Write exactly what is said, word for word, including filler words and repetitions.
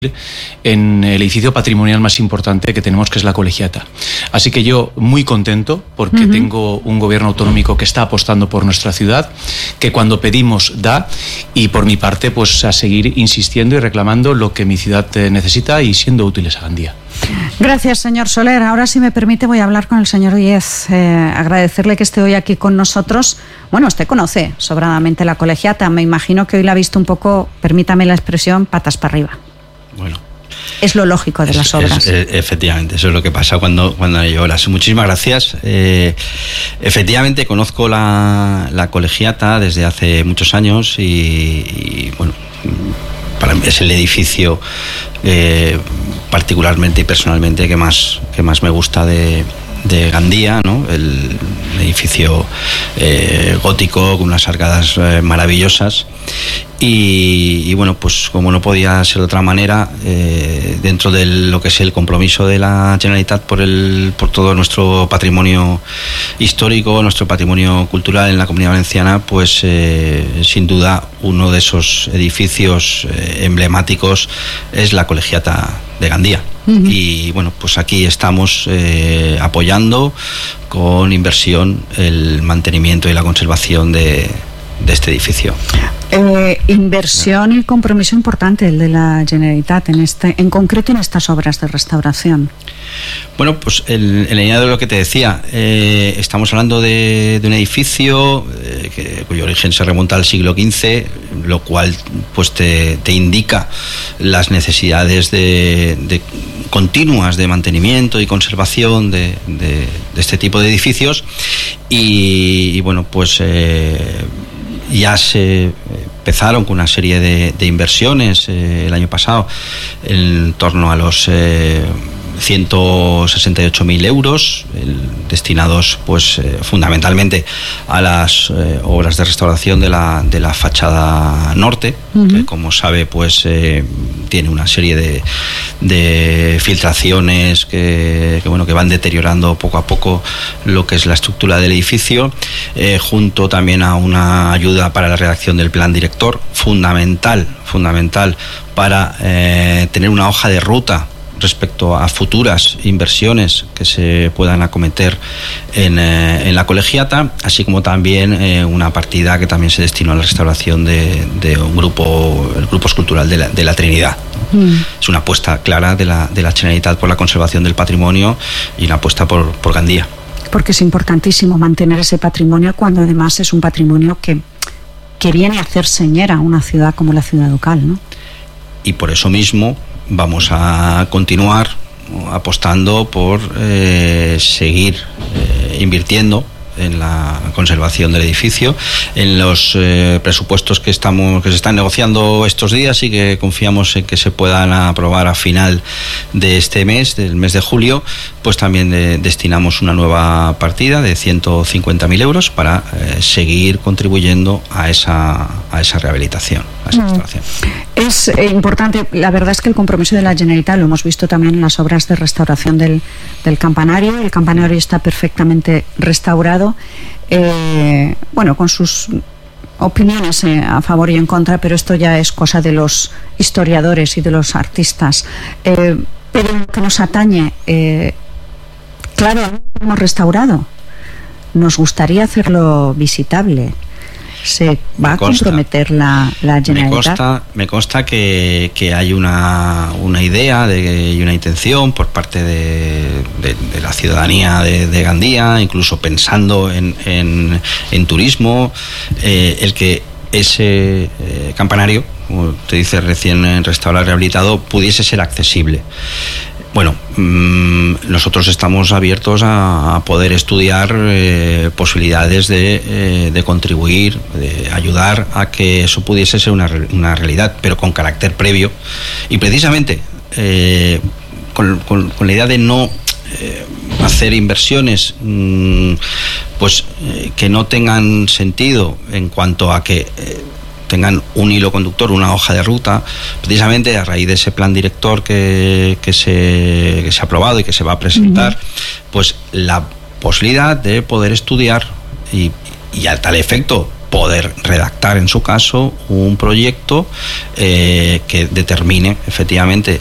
en el edificio patrimonial más importante que tenemos, que es la Colegiata. Así que yo muy contento porque uh-huh. tengo un gobierno autonómico que está apostando por nuestra ciudad, que cuando pedimos da, y por mi parte pues a seguir insistiendo y reclamando lo que mi ciudad necesita y siendo útiles a Gandía. Gracias, señor Soler. Ahora, si me permite, voy a hablar con el señor Díez, eh, agradecerle que esté hoy aquí con nosotros. Bueno, usted conoce sobradamente la Colegiata, me imagino que hoy la ha visto un poco, permítame la expresión, patas para arriba. Bueno, es lo lógico de es, las obras. Es, es, efectivamente, eso es lo que pasa cuando, cuando hay obras. Muchísimas gracias. Eh, efectivamente, conozco la, la Colegiata desde hace muchos años y, y bueno, para mí es el edificio eh, particularmente y personalmente que más, que más me gusta de, de Gandía, ¿no? El edificio eh, gótico con unas arcadas eh, maravillosas. Y, y bueno, pues como no podía ser de otra manera, eh, dentro de lo que es el compromiso de la Generalitat por el por todo nuestro patrimonio histórico, nuestro patrimonio cultural en la Comunidad Valenciana, pues eh, sin duda uno de esos edificios eh, emblemáticos es la Colegiata de Gandía. Uh-huh. Y bueno, pues aquí estamos eh, apoyando con inversión el mantenimiento y la conservación de, de este edificio. Eh, inversión y compromiso importante el de la Generalitat en este, en concreto en estas obras de restauración. Bueno, pues en la línea de lo que te decía, eh, estamos hablando de, de un edificio eh, que, cuyo origen se remonta al siglo quince, lo cual pues te, te indica las necesidades de, de continuas de mantenimiento y conservación de, de, de este tipo de edificios y, y bueno, pues eh, ya se empezaron con una serie de, de inversiones eh, el año pasado en torno a los eh, ciento sesenta y ocho mil euros el, destinados pues eh, fundamentalmente a las eh, obras de restauración de la, de la fachada norte, uh-huh. que como sabe pues eh, tiene una serie de, de filtraciones que, que bueno que van deteriorando poco a poco lo que es la estructura del edificio, eh, junto también a una ayuda para la redacción del plan director fundamental fundamental para eh, tener una hoja de ruta respecto a futuras inversiones que se puedan acometer en, eh, en la Colegiata, así como también eh, una partida que también se destinó a la restauración de, de un grupo, el Grupo Escultural de la, de la Trinidad. Mm. Es una apuesta clara de la, de la Generalitat por la conservación del patrimonio y una apuesta por, por Gandía. Porque es importantísimo mantener ese patrimonio cuando además es un patrimonio que, que viene a hacer señera a una ciudad como la Ciudad Ducal, ¿no? Y por eso mismo vamos a continuar apostando por eh, seguir eh, invirtiendo en la conservación del edificio, en los eh, presupuestos que estamos que se están negociando estos días y que confiamos en que se puedan aprobar a final de este mes, del mes de julio, pues también de, destinamos una nueva partida de ciento cincuenta mil euros para eh, seguir contribuyendo a esa a esa rehabilitación, a esa restauración. Es eh, importante, la verdad es que el compromiso de la Generalitat lo hemos visto también en las obras de restauración del, del campanario. El campanario está perfectamente restaurado, eh, bueno, con sus opiniones eh, a favor y en contra, pero esto ya es cosa de los historiadores y de los artistas. Eh, pero lo que nos atañe, eh, claro, hemos restaurado, nos gustaría hacerlo visitable. ¿Se va a comprometer la, la Generalitat? Me consta, me consta que, que hay una, una idea de, y una intención por parte de, de, de la ciudadanía de, de Gandía, incluso pensando en, en, en turismo, eh, el que ese eh, campanario, como te dice, recién restaurado, rehabilitado, pudiese ser accesible. Bueno, mmm, nosotros estamos abiertos a, a poder estudiar eh, posibilidades de, eh, de contribuir, de ayudar a que eso pudiese ser una, una realidad, pero con carácter previo y precisamente eh, con, con, con la idea de no eh, hacer inversiones mmm, pues eh, que no tengan sentido en cuanto a que eh, tengan un hilo conductor, una hoja de ruta, precisamente a raíz de ese plan director que, que, se, que se ha aprobado y que se va a presentar, uh-huh. pues la posibilidad de poder estudiar y, y a tal efecto poder redactar en su caso un proyecto eh, que determine efectivamente